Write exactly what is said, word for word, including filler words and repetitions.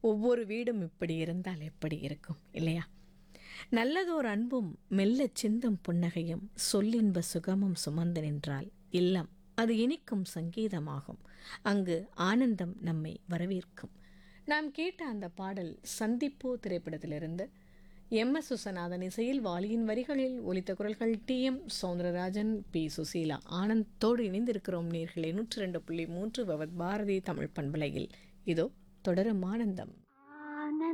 ஒவ்வொரு வீடும் இப்படி இருந்தால் எப்படி இருக்கும் இல்லையா? நல்லதோர் அன்பும் மெல்லச் சிந்தும் புன்னகையும் சொல்லின்ப சுகமும் சுமந்து நின்றால் இல்லம் அது இனிக்கும் சங்கீதமாகும். அங்கு ஆனந்தம் நம்மை வரவேற்கும். நாம் கேட்ட அந்த பாடல் சந்திப்பு திரைப்படத்திலிருந்து எம் எஸ் சுசநாதன் இசையில் வாலியின் வரிகளில் ஒலித்த குரல்கள் D M Soundararajan, B Susheela. ஆனந்தத்தோடு இணைந்திருக்கிறோம் நேர்களே. நூற்றி ரெண்டு புள்ளி மூன்று பவத் பாரதி தமிழ் பண்பலையில் இதோ தொடரும் ஆனந்தம்.